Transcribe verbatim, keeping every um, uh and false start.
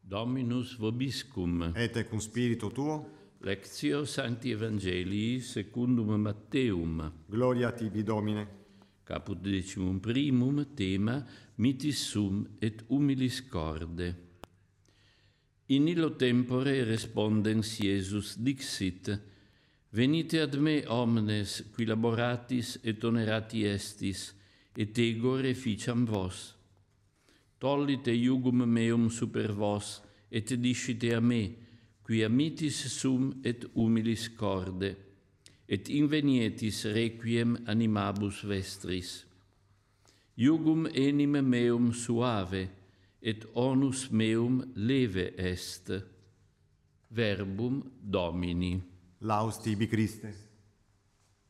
Dominus vobiscum. Et cum spiritu tuo. Lectio Sancti Evangelii secundum Matteum. Gloria tibi, Domine. Caput decimum primum, tema mitis sum et humilis corde. In illo tempore respondens Iesus dixit: Venite ad me omnes qui laboratis et onerati estis, et ego reficiam vos. Tollite iugum meum super vos, et discite a me, qui amitis sum et humilis corde, et invenietis requiem animabus vestris. Iugum enim meum suave, et onus meum leve est. Verbum Domini. Laus tibi, Christe.